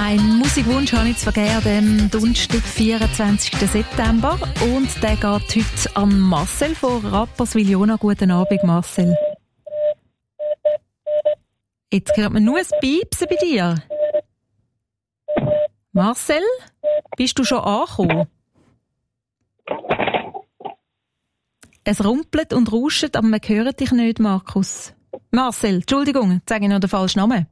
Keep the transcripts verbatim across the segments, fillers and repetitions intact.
Ein Musikwunsch habe ich zu vergeben am Donnerstag, vierundzwanzigsten September. Und der geht heute an Marcel von Rapperswil-Jona. Guten Abend, Marcel. Jetzt hört man nur ein Piepsen bei dir. Marcel, bist du schon angekommen? Es rumpelt und rauscht, aber man hört dich nicht, Markus. Marcel, Entschuldigung, jetzt sage ich noch den falschen Namen.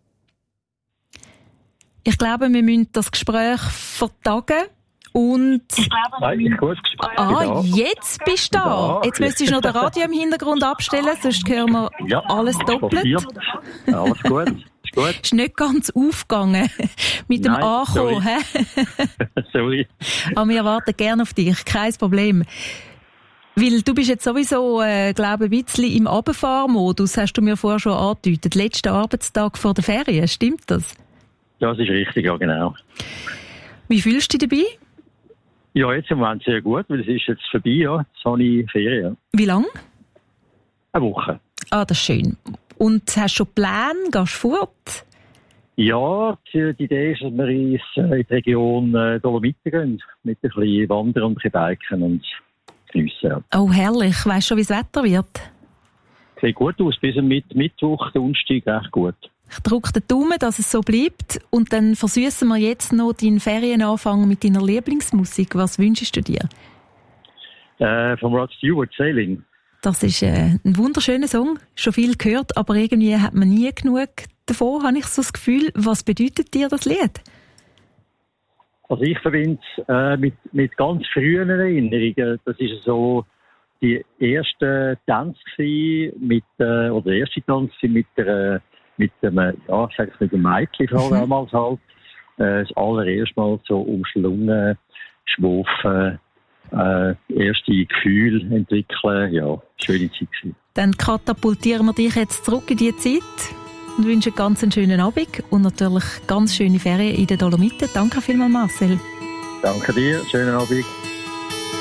Ich glaube, wir müssen das Gespräch vertagen und... Nein, ich gut Gespräch. Ah, jetzt bist du da. Jetzt müsstest du noch den Radio im Hintergrund abstellen, sonst hören wir ja, alles doppelt. Ja, alles gut. Ist gut. Ist nicht ganz aufgegangen mit dem Nein, Ankommen. Sorry. sorry. Aber wir warten gerne auf dich, kein Problem. Weil du bist jetzt sowieso, äh, glaube ich, ein bisschen im Runterfahrmodus, hast du mir vorher schon angedeutet. Letzter Arbeitstag vor der Ferien, stimmt das? Ja, das ist richtig, ja, genau. Wie fühlst du dich dabei? Ja, jetzt im Moment sehr gut, weil es ist jetzt vorbei, ja. Jetzt habe ich Ferien. Wie lange? Eine Woche. Ah, das ist schön. Und hast du schon Pläne? Gehst du fort? Ja, die, die Idee ist, dass wir in die Region äh, Dolomiten gehen. Mit ein bisschen wandern und ein bisschen biken und geniessen. Ja. Oh, herrlich. Weißt du schon, wie das Wetter wird? Sieht gut aus. Bis am Mitt- Mittwoch, Donnerstag, echt gut. Ich drücke den Daumen, dass es so bleibt. Und dann versüßen wir jetzt noch deinen Ferienanfang mit deiner Lieblingsmusik. Was wünschst du dir? Äh, von Rod Stewart, Sailing. Das ist äh, ein wunderschöner Song. Schon viel gehört, aber irgendwie hat man nie genug davon, habe ich so das Gefühl. Was bedeutet dir das Lied? Also ich verbinde es äh, mit, mit ganz frühen Erinnerungen. Das ist so die erste Tanz mit, äh, oder der erste Tanz mit der mit dem, ja, ich sage es mit dem Mädchen vor allem damals halt, äh, das allererste Mal so umschlungen, geschwofen, äh, erste Gefühle entwickeln, ja, schöne Zeit gewesen. Dann katapultieren wir dich jetzt zurück in die Zeit und wünschen ganz einen schönen Abend und natürlich ganz schöne Ferien in den Dolomiten. Danke vielmals, Marcel. Danke dir, schönen Abend.